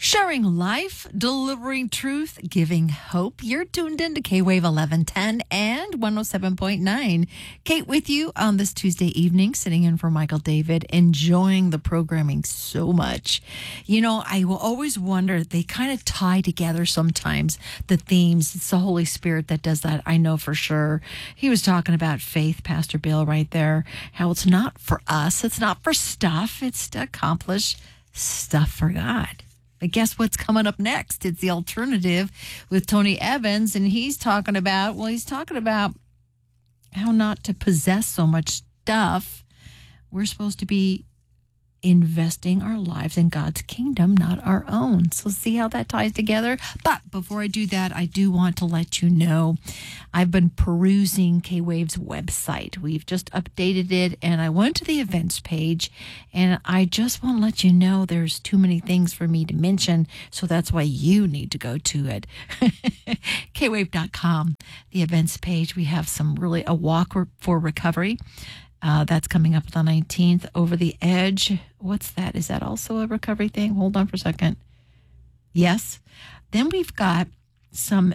Sharing life, delivering truth, giving hope. You're tuned in to K-Wave 1110 and 107.9. Kate with you on this Tuesday evening, sitting in for Michael David, enjoying the programming so much. You know, I will always wonder, they kind of tie together sometimes, the themes. It's the Holy Spirit that does that, I know for sure. He was talking about faith, Pastor Bill, right there, how it's not for us, it's not for stuff, it's to accomplish stuff for God. But guess what's coming up next? It's The Alternative with Tony Evans, and he's talking about how not to possess so much stuff. We're supposed to be investing our lives in God's kingdom, not our own. So see how that ties together. But before I do that, I do want to let you know I've been perusing K-Wave's website. We've just updated it, and I went to the events page, and I just want to let you know there's too many things for me to mention, so that's why you need to go to it. kwave.com, the events page. We have a walk for recovery. That's coming up the 19th. Over the Edge. What's that? Is that also a recovery thing? Hold on for a second. Yes. Then we've got some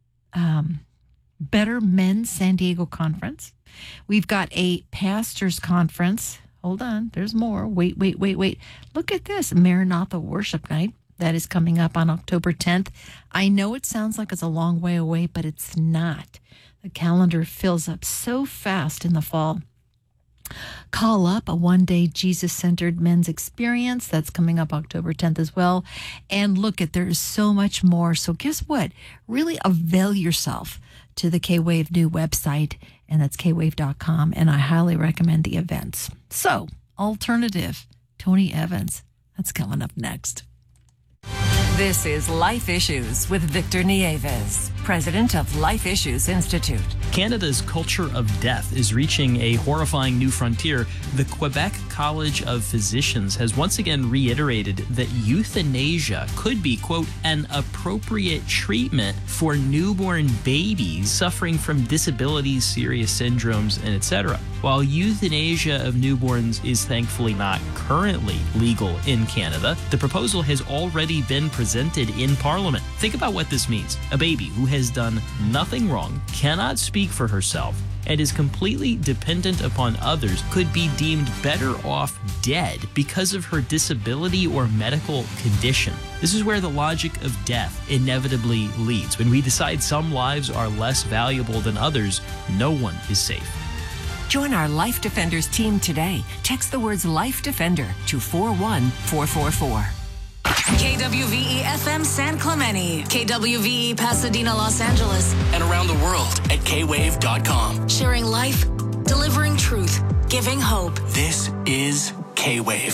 Better Men San Diego Conference. We've got a pastors conference. Hold on. There's more. Wait. Look at this. Maranatha Worship Night. That is coming up on October 10th. I know it sounds like it's a long way away, but it's not. The calendar fills up so fast in the fall. Call Up, a one-day Jesus-centered men's experience. That's coming up October 10th as well. And look, there is so much more. So guess what? Really avail yourself to the K-Wave new website, and that's kwave.com. And I highly recommend the events. So, Alternative, Tony Evans. That's coming up next. This is Life Issues with Victor Nieves, president of Life Issues Institute. Canada's culture of death is reaching a horrifying new frontier. The Quebec College of Physicians has once again reiterated that euthanasia could be, quote, an appropriate treatment for newborn babies suffering from disabilities, serious syndromes, and etc. While euthanasia of newborns is thankfully not currently legal in Canada, the proposal has already been presented in Parliament. Think about what this means. A baby who has done nothing wrong, cannot speak for herself, and is completely dependent upon others could be deemed better off dead because of her disability or medical condition. This is where the logic of death inevitably leads. When we decide some lives are less valuable than others, no one is safe. Join our Life Defenders team today. Text the words Life Defender to 41444. KWVE FM San Clemente, KWVE Pasadena, Los Angeles, and around the world at kwave.com. Sharing life, delivering truth, giving hope. This is K-Wave.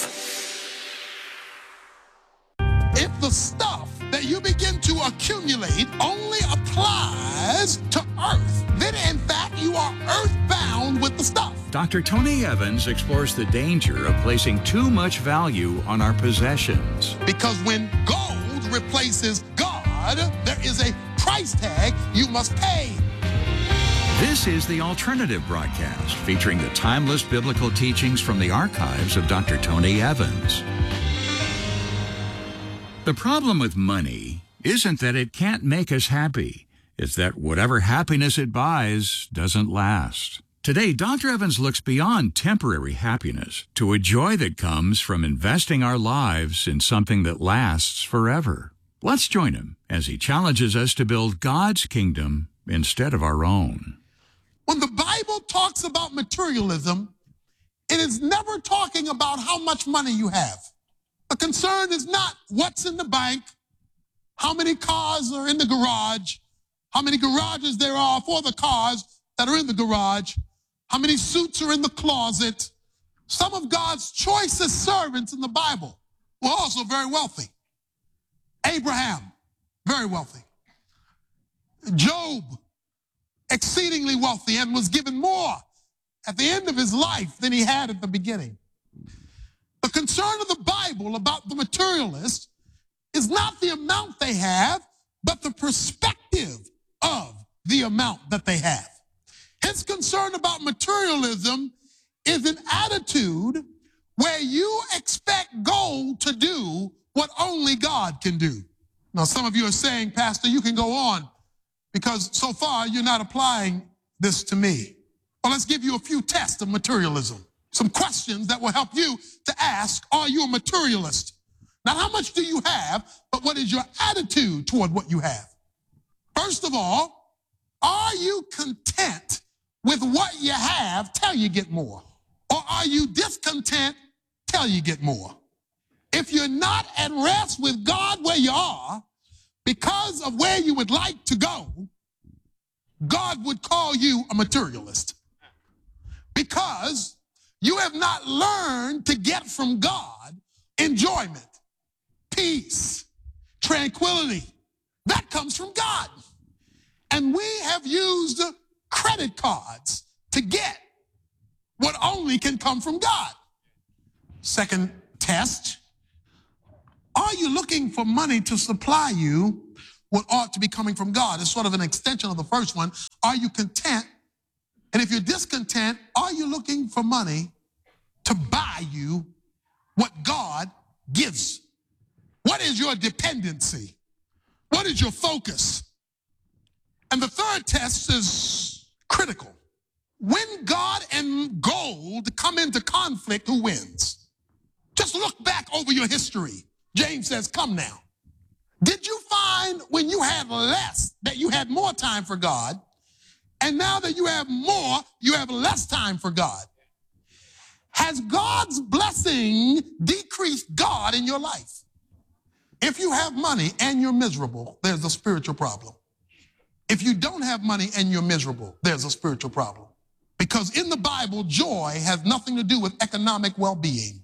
If the stuff that you begin to accumulate only applies to earth, then in fact you are earthbound with the stuff. Dr. Tony Evans explores the danger of placing too much value on our possessions. Because when gold replaces God, there is a price tag you must pay. This is the Alternative broadcast featuring the timeless biblical teachings from the archives of Dr. Tony Evans. The problem with money isn't that it can't make us happy. It's that whatever happiness it buys doesn't last. Today, Dr. Evans looks beyond temporary happiness to a joy that comes from investing our lives in something that lasts forever. Let's join him as he challenges us to build God's kingdom instead of our own. When the Bible talks about materialism, it is never talking about how much money you have. The concern is not what's in the bank, how many cars are in the garage, how many garages there are for the cars that are in the garage, how many suits are in the closet. Some of God's choicest servants in the Bible were also very wealthy. Abraham, very wealthy. Job, exceedingly wealthy, and was given more at the end of his life than he had at the beginning. The concern of the Bible about the materialist is not the amount they have, but the perspective of the amount that they have. His concern about materialism is an attitude where you expect gold to do what only God can do. Now, some of you are saying, Pastor, you can go on because so far you're not applying this to me. Well, let's give you a few tests of materialism. Some questions that will help you to ask, are you a materialist? Not how much do you have, but what is your attitude toward what you have? First of all, are you content with what you have till you get more? Or are you discontent till you get more? If you're not at rest with God where you are because of where you would like to go, God would call you a materialist. Because you have not learned to get from God enjoyment, peace, tranquility. That comes from God. And we have used credit cards to get what only can come from God. Second test, are you looking for money to supply you what ought to be coming from God? It's sort of an extension of the first one. Are you content? And if you're discontent, are you looking for money to buy you what God gives? What is your dependency? What is your focus? And the third test is critical. When God and gold come into conflict, who wins? Just look back over your history. James says, come now. Did you find when you had less that you had more time for God? And now that you have more, you have less time for God. Has God's blessing decreased God in your life? If you have money and you're miserable, there's a spiritual problem. If you don't have money and you're miserable, there's a spiritual problem. Because in the Bible, joy has nothing to do with economic well-being.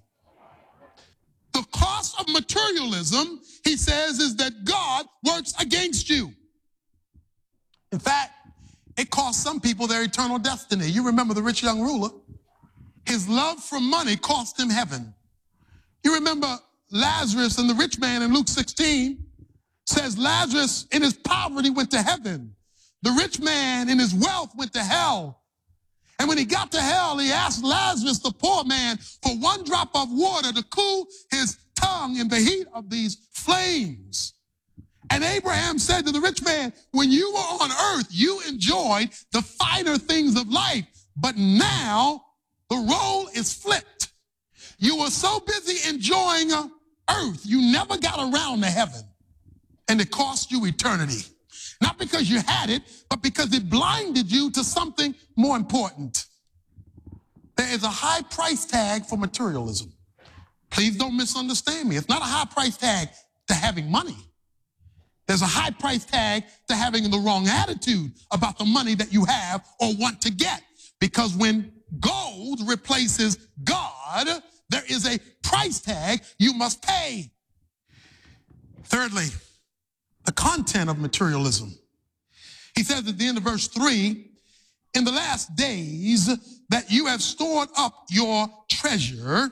The cost of materialism, he says, is that God works against you. In fact, it cost some people their eternal destiny. You remember the rich young ruler? His love for money cost him heaven. You remember Lazarus and the rich man in Luke 16 says Lazarus in his poverty went to heaven. The rich man in his wealth went to hell. And when he got to hell, he asked Lazarus, the poor man, for one drop of water to cool his tongue in the heat of these flames. And Abraham said to the rich man, when you were on earth, you enjoyed the finer things of life. But now the role is flipped. You were so busy enjoying earth, you never got around to heaven. And it cost you eternity. Not because you had it, but because it blinded you to something more important. There is a high price tag for materialism. Please don't misunderstand me. It's not a high price tag to having money. There's a high price tag to having the wrong attitude about the money that you have or want to get. Because when gold replaces God, there is a price tag you must pay. Thirdly, the content of materialism. He says at the end of verse 3, in the last days that you have stored up your treasure,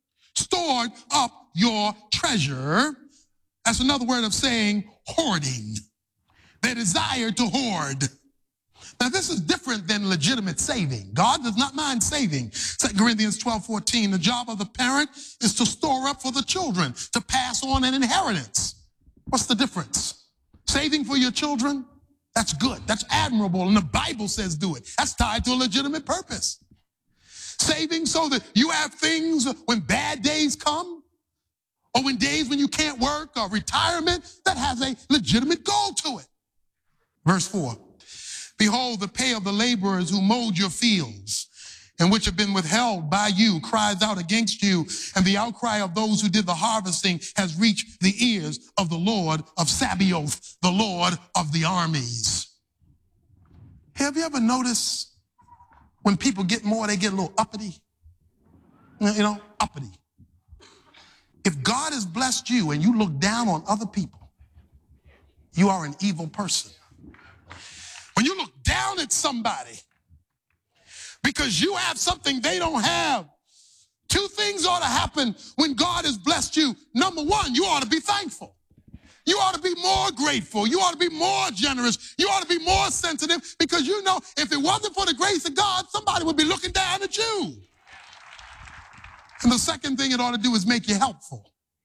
that's another word of saying hoarding. They desire to hoard. Now, this is different than legitimate saving. God does not mind saving. 2 Corinthians 12:14, the job of the parent is to store up for the children, to pass on an inheritance. What's the difference? Saving for your children, that's good. That's admirable, and the Bible says do it. That's tied to a legitimate purpose. Saving so that you have things when bad days come, or when days when you can't work, or retirement, that has a legitimate goal to it. Verse 4, behold, the pay of the laborers who mowed your fields, and which have been withheld by you, cries out against you, and the outcry of those who did the harvesting has reached the ears of the Lord of Sabaoth, the Lord of the armies. Have you ever noticed when people get more, they get a little uppity? Uppity. If God has blessed you and you look down on other people, you are an evil person. When you look down at somebody because you have something they don't have, two things ought to happen when God has blessed you. Number one, you ought to be thankful. You ought to be more grateful. You ought to be more generous. You ought to be more sensitive, because you know if it wasn't for the grace of God, somebody would be looking down at you. And the second thing it ought to do is make you helpful.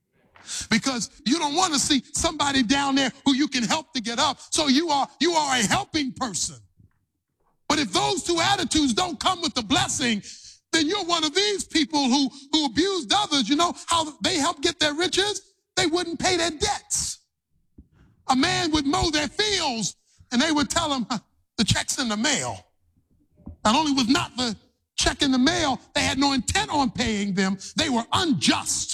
because you don't want to see somebody down there who you can help to get up. So you are a helping person. But if those two attitudes don't come with the blessing, then you're one of these people who abused others. You know how they help get their riches? They wouldn't pay their debts. A man would mow their fields, and they would tell him, the check's in the mail. Not only was not the check in the mail, they had no intent on paying them. They were unjust.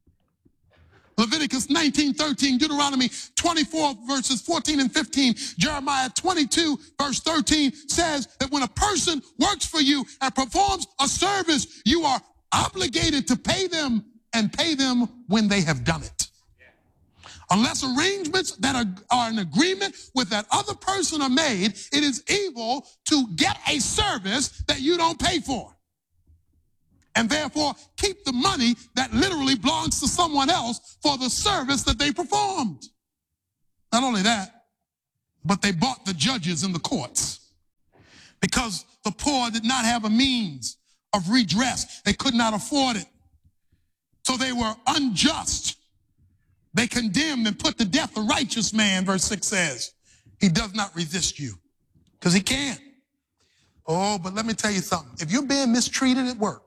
Leviticus 19:13, Deuteronomy 24, verses 14 and 15, Jeremiah 22, verse 13 says that when a person works for you and performs a service, you are obligated to pay them and pay them when they have done it. Unless arrangements that are in agreement with that other person are made, it is evil to get a service that you don't pay for. And therefore, keep the money that literally belongs to someone else for the service that they performed. Not only that, but they bought the judges in the courts because the poor did not have a means of redress. They could not afford it. So they were unjust. They condemned and put to death a righteous man, verse 6 says. He does not resist you because he can't. Oh, but let me tell you something. If you're being mistreated at work,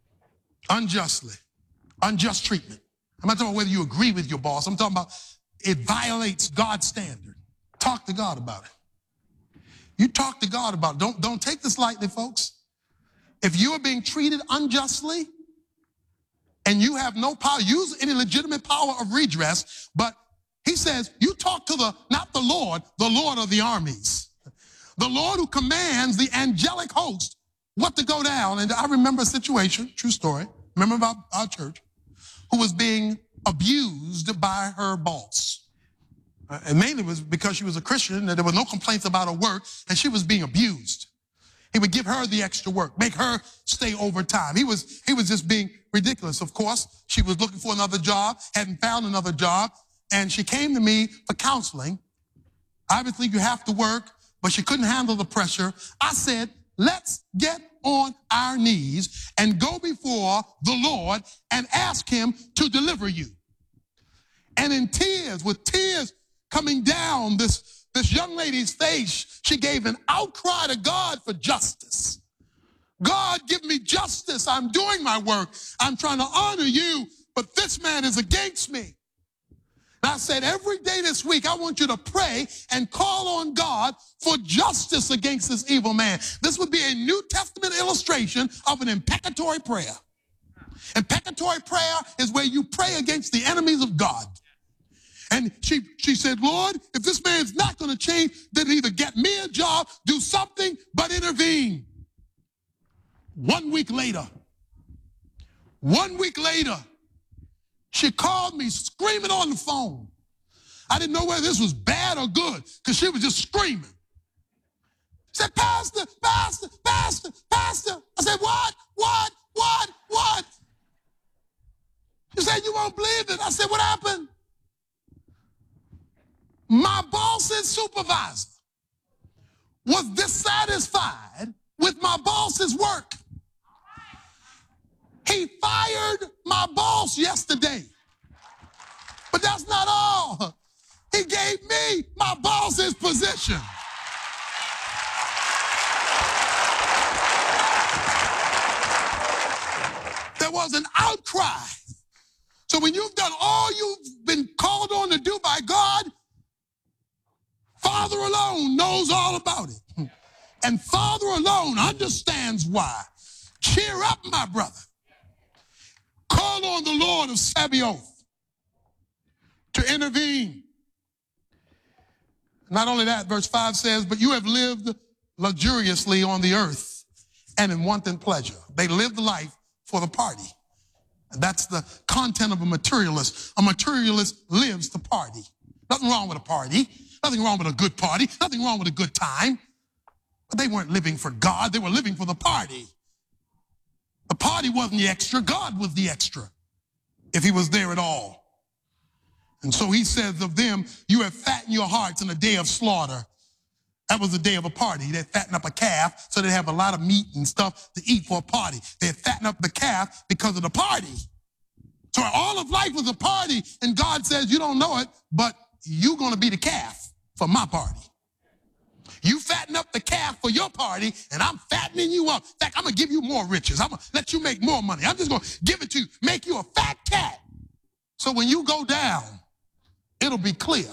unjustly, unjust treatment. I'm not talking about whether you agree with your boss. I'm talking about it violates God's standard. Talk to God about it. You talk to God about it. Don't take this lightly, folks. If you are being treated unjustly and you have no power, use any legitimate power of redress, but he says you talk to not the Lord of the armies, the Lord who commands the angelic host what to go down. And I remember a situation, true story, remember about our church, who was being abused by her boss. And mainly it was because she was a Christian and there were no complaints about her work and she was being abused. He would give her the extra work, make her stay overtime. He was just being ridiculous. Of course, she was looking for another job, hadn't found another job, and she came to me for counseling. Obviously, you have to work, but she couldn't handle the pressure. I said, let's get on our knees and go before the Lord and ask him to deliver you. And in tears, with tears coming down this young lady's face, she gave an outcry to God for justice. God, give me justice. I'm doing my work. I'm trying to honor you, but this man is against me. And I said, every day this week, I want you to pray and call on God for justice against this evil man. This would be a New Testament illustration of an imprecatory prayer. Imprecatory prayer is where you pray against the enemies of God. And she said, Lord, if this man's not going to change, then either get me a job, do something, but intervene. 1 week later, she called me screaming on the phone. I didn't know whether this was bad or good because she was just screaming. She said, Pastor, Pastor, Pastor, Pastor. I said, what? She said, you won't believe it. I said, what happened? My boss's supervisor was dissatisfied with my boss's work. He fired my boss yesterday. But that's not all. He gave me my boss's position. There was an outcry. So when you've done all you've been called on to do by God, Father alone knows all about it. And Father alone understands why. Cheer up, my brother. Call on the Lord of Sabaoth to intervene. Not only that, verse 5 says, but you have lived luxuriously on the earth and in wanton pleasure. They lived life for the party. That's the content of a materialist. A materialist lives to party. Nothing wrong with a party. Nothing wrong with a good party. Nothing wrong with a good time. But they weren't living for God. They were living for the party. The party wasn't the extra. God was the extra, if he was there at all. And so he says of them, you have fattened your hearts in a day of slaughter. That was the day of a party. They'd fatten up a calf so they'd have a lot of meat and stuff to eat for a party. They'd fatten up the calf because of the party. So all of life was a party, and God says, you don't know it, but you're going to be the calf for my party. You fatten up the calf for your party, and I'm fattening you up. In fact, I'm going to give you more riches. I'm going to let you make more money. I'm just going to give it to you, make you a fat cat. So when you go down, it'll be clear.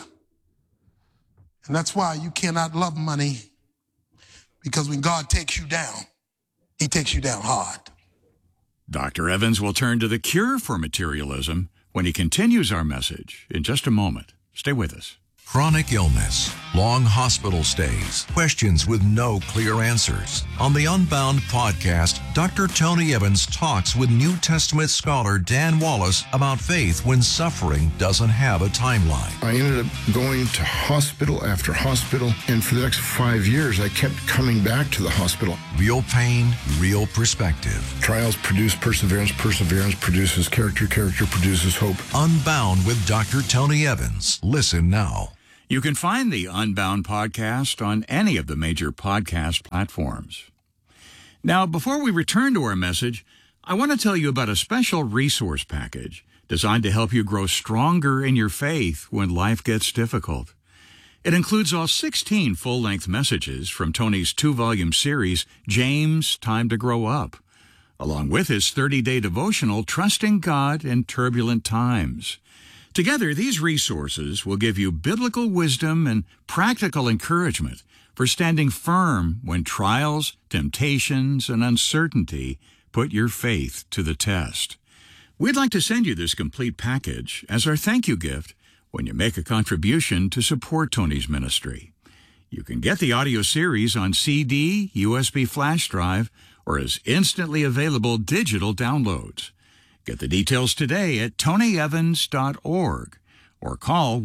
And that's why you cannot love money, because when God takes you down, he takes you down hard. Dr. Evans will turn to the cure for materialism when he continues our message in just a moment. Stay with us. Chronic illness, long hospital stays, questions with no clear answers. On the Unbound podcast, Dr. Tony Evans talks with New Testament scholar Dan Wallace about faith when suffering doesn't have a timeline. I ended up going to hospital after hospital, and for the next 5 years, I kept coming back to the hospital. Real pain, real perspective. Trials produce perseverance, perseverance produces character, character produces hope. Unbound with Dr. Tony Evans. Listen now. You can find the Unbound podcast on any of the major podcast platforms. Now, before we return to our message, I want to tell you about a special resource package designed to help you grow stronger in your faith when life gets difficult. It includes all 16 full-length messages from Tony's 2-volume series, James, Time to Grow Up, along with his 30-day devotional, Trusting God in Turbulent Times. Together, these resources will give you biblical wisdom and practical encouragement for standing firm when trials, temptations, and uncertainty put your faith to the test. We'd like to send you this complete package as our thank you gift when you make a contribution to support Tony's ministry. You can get the audio series on CD, USB flash drive, or as instantly available digital downloads. Get the details today at tonyevans.org or call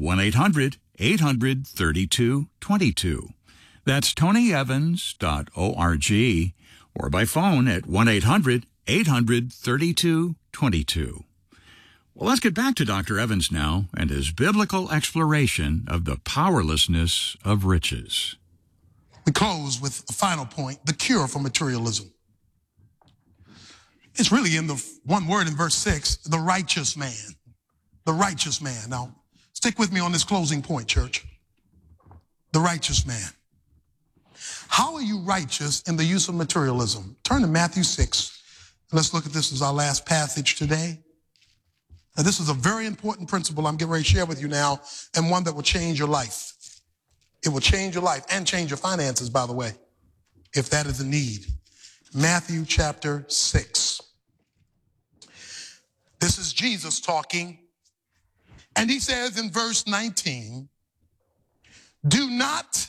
1-800-800-3222. That's tonyevans.org or by phone at 1-800-800-3222. Well, let's get back to Dr. Evans now and his biblical exploration of the powerlessness of riches. We close with a final point, the cure for materialism. It's really in the one word in verse 6, the righteous man. The righteous man. Now, stick with me on this closing point, church. The righteous man. How are you righteous in the use of materialism? Turn to Matthew 6. Let's look at this as our last passage today. Now, this is a very important principle I'm getting ready to share with you now, and one that will change your life. It will change your life and change your finances, by the way, if that is a need. Matthew chapter 6. This is Jesus talking, and he says in verse 19, do not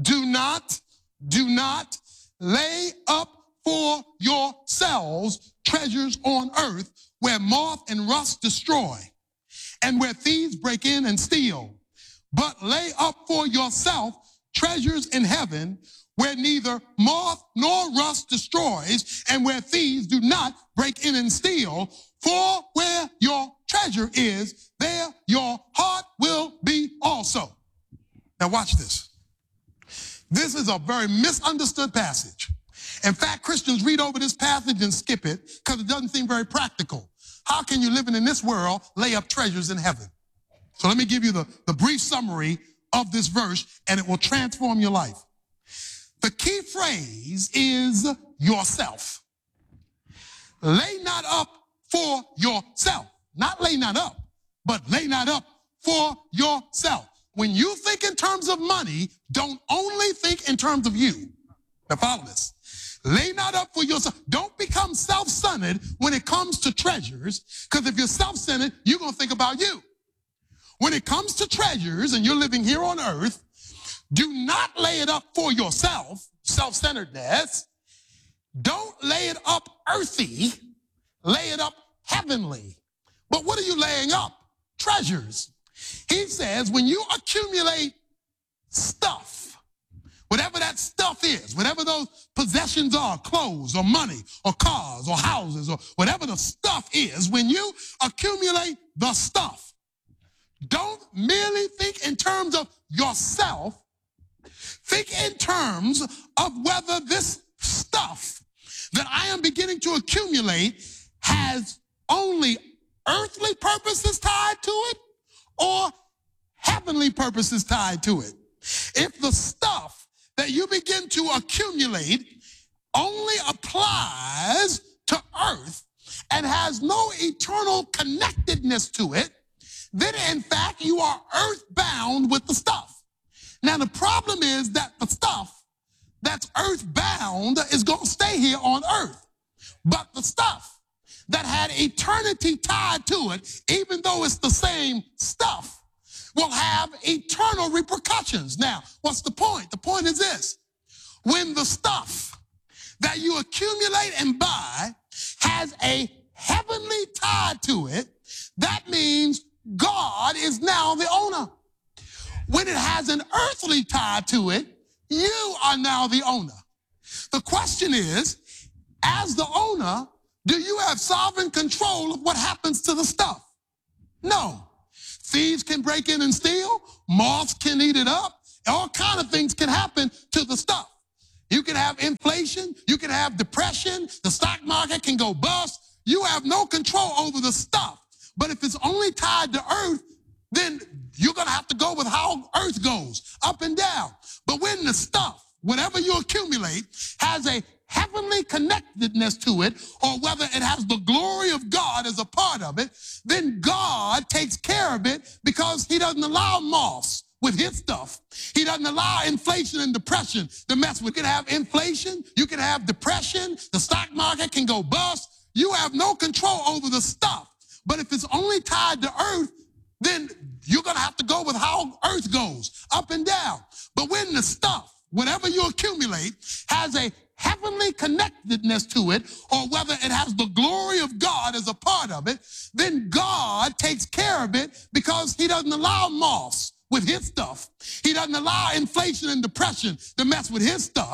lay up for yourselves treasures on earth where moth and rust destroy and where thieves break in and steal, but lay up for yourself treasures in heaven where neither moth nor rust destroys and where thieves do not break in and steal. For where your treasure is, there your heart will be also. Now watch this. This is a very misunderstood passage. In fact, Christians read over this passage and skip it because it doesn't seem very practical. How can you living in this world lay up treasures in heaven? So let me give you the brief summary of this verse, and it will transform your life. The key phrase is yourself. Lay not up for yourself. Not lay not up, but lay not up for yourself. When you think in terms of money, don't only think in terms of you. Now follow this. Lay not up for yourself. Don't become self-centered when it comes to treasures, because if you're self-centered, you're going to think about you. When it comes to treasures and you're living here on earth, do not lay it up for yourself, self-centeredness. Don't lay it up earthy. Lay it up heavenly. But what are you laying up? Treasures. He says when you accumulate stuff, whatever that stuff is, whatever those possessions are, clothes or money or cars or houses or whatever the stuff is, when you accumulate the stuff, don't merely think in terms of yourself. Think in terms of whether this stuff that I am beginning to accumulate has only earthly purposes tied to it or heavenly purposes tied to it. If the stuff that you begin to accumulate only applies to earth and has no eternal connectedness to it, then in fact you are earthbound with the stuff. Now the problem is that the stuff that's earthbound is going to stay here on earth. But the stuff that had eternity tied to it, even though it's the same stuff, will have eternal repercussions. Now, what's the point? The point is this. When the stuff that you accumulate and buy has a heavenly tie to it, that means God is now the owner. When it has an earthly tie to it, you are now the owner. The question is, as the owner, do you have sovereign control of what happens to the stuff? No. Thieves can break in and steal. Moths can eat it up. All kinds of things can happen to the stuff. You can have inflation. You can have depression. The stock market can go bust. You have no control over the stuff. But if it's only tied to earth, then you're going to have to go with how earth goes, up and down. But when the stuff, whatever you accumulate, has a heavenly connectedness to it, or whether it has the glory of God as a part of it, then God takes care of it because he doesn't allow moths with his stuff. He doesn't allow inflation and depression to mess with. You can have inflation, you can have depression, the stock market can go bust. You have no control over the stuff. But if it's only tied to earth, then you're going to have to go with how earth goes, up and down. But when the stuff, whatever you accumulate, has a heavenly connectedness to it, or whether it has the glory of God as a part of it, then God takes care of it because he doesn't allow moths with his stuff. He doesn't allow inflation and depression to mess with his stuff.